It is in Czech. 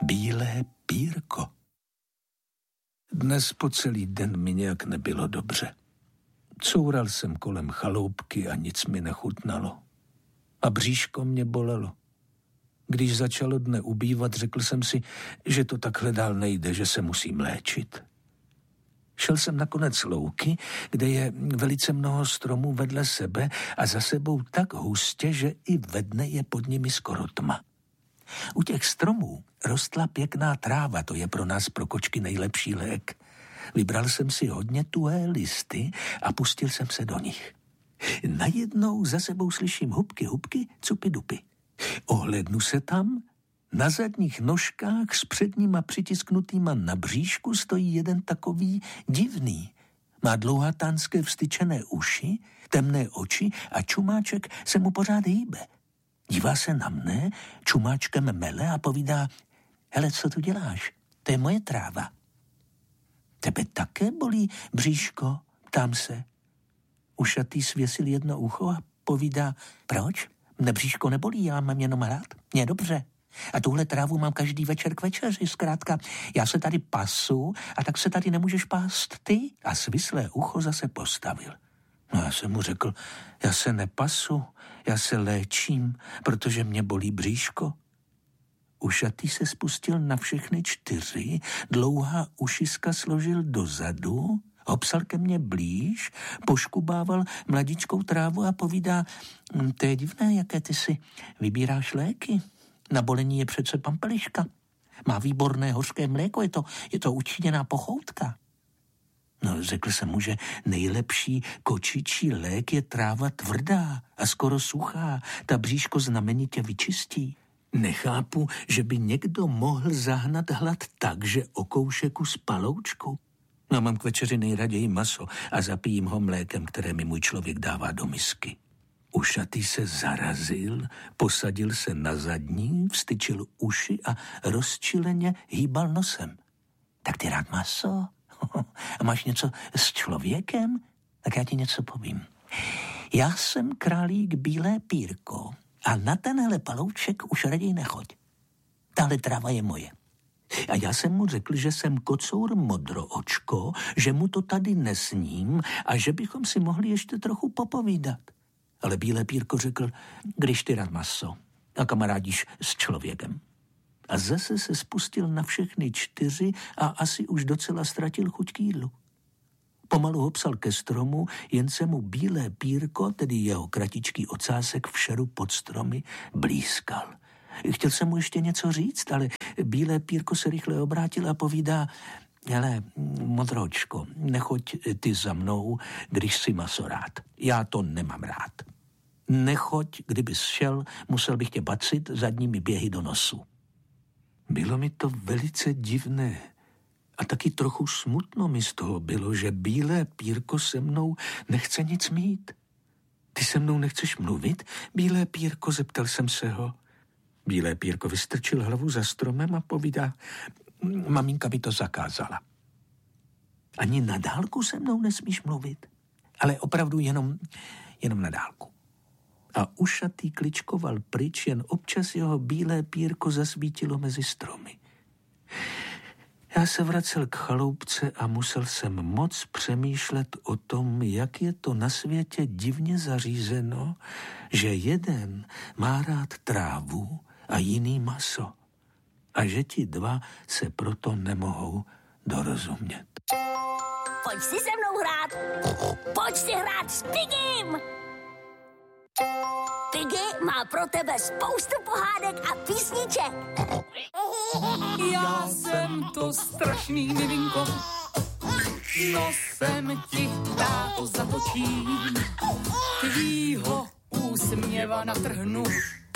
Bílé pírko. Dnes po celý den mi nějak nebylo dobře. Coural jsem kolem chaloupky a nic mi nechutnalo. A bříško mě bolelo. Když začalo dne ubývat, řekl jsem si, že to takhle dál nejde, že se musím léčit. Šel jsem na konec louky, kde je velice mnoho stromů vedle sebe a za sebou tak hustě, že i ve dne je pod nimi skoro tma. U těch stromů rostla pěkná tráva, to je pro nás pro kočky nejlepší lék. Vybral jsem si hodně tuhé listy a pustil jsem se do nich. Najednou za sebou slyším hubky, hubky, cupy, dupy. Ohlédnu se tam, na zadních nožkách s předníma přitisknutýma na bříšku stojí jeden takový divný. Má dlouhatánské vstyčené uši, temné oči a čumáček se mu pořád hýbe. Dívá se na mne, čumáčkem mele a povídá: hele, co tu děláš? To je moje tráva. Tebe také bolí bříško? Ptám se. Ušatý svěsil jedno ucho a povídá: proč? Mne bříško nebolí, já mám jenom hrát. Mně je dobře. A tuhle trávu mám každý večer k večeři, zkrátka. Já se tady pasu a tak se tady nemůžeš pást ty? A svislé ucho zase postavil. No já jsem mu řekl: já se nepasu, já se léčím, protože mě bolí bříško. Ušatý se spustil na všechny 4, dlouhá ušiska složil dozadu, hopsal ke mně blíž, poškubával mladičkou trávu a povídá: to je divné, jaké ty si vybíráš léky. Na bolení je přece pampeliška. Má výborné hořké mléko, je to učiněná pochoutka. No, řekl jsem mu, že nejlepší kočičí lék je tráva tvrdá a skoro suchá. Ta bříško znamenitě vyčistí. Nechápu, že by někdo mohl zahnat hlad tak, že okouše kus paloučku. No, mám k večeři nejraději maso a zapijím ho mlékem, které mi můj člověk dává do misky. Ušatý se zarazil, posadil se na zadní, vstyčil uši a rozčileně hýbal nosem. Tak ty rád maso? A máš něco s člověkem? Tak já ti něco povím. Já jsem králík Bílé pírko a na tenhle palouček už raději nechoď. Tahle tráva je moje. A já jsem mu řekl, že jsem kocour Modroočko, že mu to tady nesním a že bychom si mohli ještě trochu popovídat. Ale Bílé pírko řekl: když ty rád maso a kamarádíš s člověkem. A zase se spustil na všechny 4 a asi už docela ztratil chuť k jídlu. Pomalu hopsal ke stromu, jen se mu Bílé pírko, tedy jeho kratičký ocásek v šeru pod stromy, blízkal. Chtěl jsem mu ještě něco říct, ale Bílé pírko se rychle obrátil a povídá: hele, Modročko, nechoď ty za mnou, když si maso rád. Já to nemám rád. Nechoď, kdybys šel, musel bych tě bacit zadními běhy do nosu. Bylo mi to velice divné a taky trochu smutno mi z toho bylo, že Bílé pírko se mnou nechce nic mít. Ty se mnou nechceš mluvit, Bílé pírko? Zeptal jsem se ho. Bílé pírko vystrčil hlavu za stromem a povídá: maminka mi to zakázala. Ani na dálku se mnou nesmíš mluvit, ale opravdu jenom na dálku. A ušatý kličkoval pryč, jen občas jeho Bílé pírko zasvítilo mezi stromy. Já se vracel k chaloupce a musel jsem moc přemýšlet o tom, jak je to na světě divně zařízeno, že jeden má rád trávu a jiný maso. A že ti 2 se proto nemohou dorozumět. Pojď si se mnou hrát. Pojď si hrát s Pigim. Piggy má pro tebe spoustu pohádek a písniček. Já jsem to strašný miminko, nosem ti táto zatočím, tvýho úsměva natrhnu